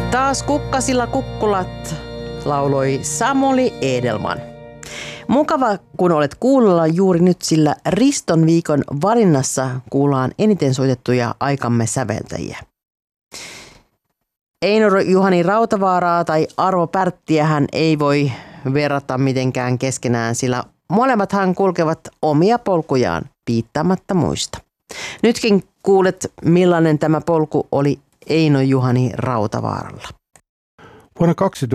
Taas kukkasilla kukkulat, lauloi Samuli Edelman. Mukava, kun olet kuulolla juuri nyt, sillä Riston viikon valinnassa kuullaan eniten soitettuja aikamme säveltäjiä. Eino Juhani Rautavaaraa tai Arvo Pärttiähän ei voi verrata mitenkään keskenään, sillä molemmathan kulkevat omia polkujaan piittaamatta muista. Nytkin kuulet, millainen tämä polku oli Eino Juhani Rautavaaralla. Vuonna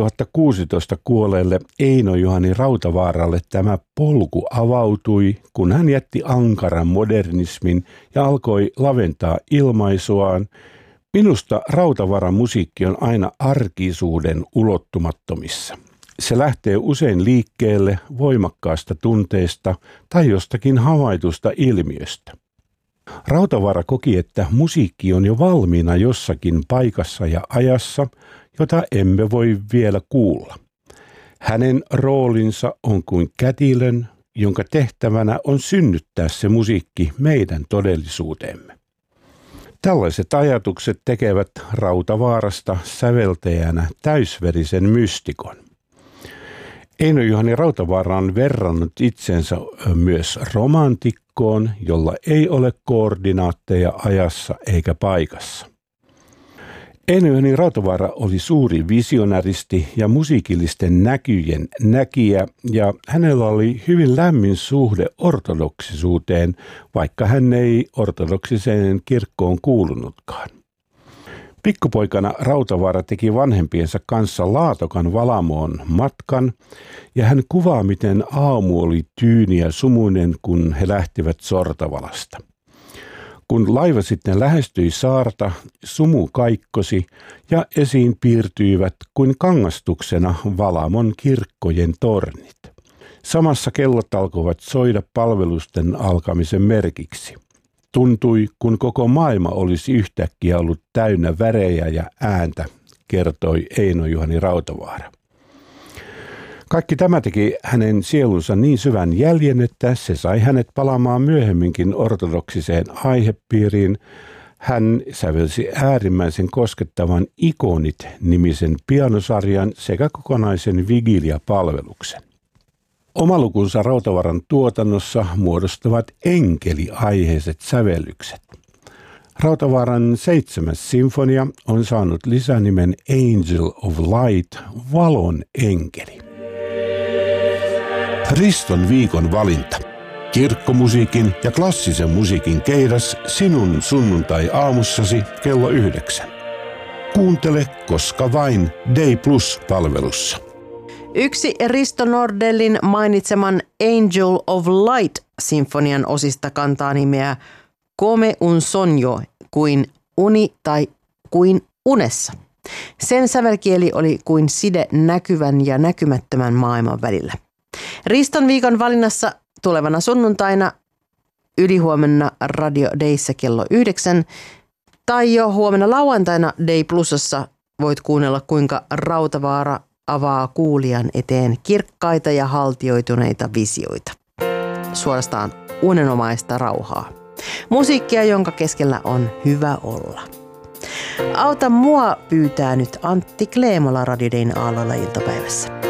2016 kuolleelle Eino Juhani Rautavaaralle tämä polku avautui, kun hän jätti ankaran modernismin ja alkoi laventaa ilmaisuaan. Minusta Rautavaaran musiikki on aina arkisuuden ulottumattomissa. Se lähtee usein liikkeelle voimakkaasta tunteesta tai jostakin havaitusta ilmiöstä. Rautavaara koki, että musiikki on jo valmiina jossakin paikassa ja ajassa, jota emme voi vielä kuulla. Hänen roolinsa on kuin kätilön, jonka tehtävänä on synnyttää se musiikki meidän todellisuuteemme. Tällaiset ajatukset tekevät Rautavaarasta säveltäjänä täysverisen mystikon. Eino Juhani Rautavaara on verrannut itsensä myös romantikkoon, jolla ei ole koordinaatteja ajassa eikä paikassa. Eino Juhani Rautavaara oli suuri visionäristi ja musiikillisten näkyjen näkijä, ja hänellä oli hyvin lämmin suhde ortodoksisuuteen, vaikka hän ei ortodoksiseen kirkkoon kuulunutkaan. Pikkupoikana Rautavaara teki vanhempiensa kanssa Laatokan Valamoon matkan, ja hän kuvaa, miten aamu oli tyyni ja sumuinen, kun he lähtivät Sortavalasta. Kun laiva sitten lähestyi saarta, sumu kaikkosi ja esiin piirtyivät kuin kangastuksena Valamon kirkkojen tornit. Samassa kellot alkoivat soida palvelusten alkamisen merkiksi. Tuntui, kun koko maailma olisi yhtäkkiä ollut täynnä värejä ja ääntä, kertoi Eino Juhani Rautavaara. Kaikki tämä teki hänen sielunsa niin syvän jäljen, että se sai hänet palaamaan myöhemminkin ortodoksiseen aihepiiriin. Hän sävelsi äärimmäisen koskettavan Ikonit-nimisen pianosarjan sekä kokonaisen vigilia-palveluksen. Oma lukunsa Rautavaaran tuotannossa muodostavat enkeli-aiheiset sävellykset. Rautavaaran 7. sinfonia on saanut lisänimen Angel of Light, valon enkeli. Riston viikon valinta. Kirkkomusiikin ja klassisen musiikin keidas sinun sunnuntai-aamussasi kello 9. Kuuntele koska vain Day Plus-palvelussa. Yksi Risto Nordellin mainitseman Angel of Light-sinfonian osista kantaa nimeä Come un sogno, kuin uni tai kuin unessa. Sen sävelkieli oli kuin side näkyvän ja näkymättömän maailman välillä. Riston viikon valinnassa tulevana sunnuntaina ylihuomenna Radio Dayssä kello 9 tai jo huomenna lauantaina Day Plusassa voit kuunnella, kuinka Rautavaara avaa kuulijan eteen kirkkaita ja haltioituneita visioita. Suorastaan unenomaista rauhaa. Musiikkia, jonka keskellä on hyvä olla. Auta mua pyytää nyt Antti Kleemola Radio Dayn aalloilla iltapäivässä.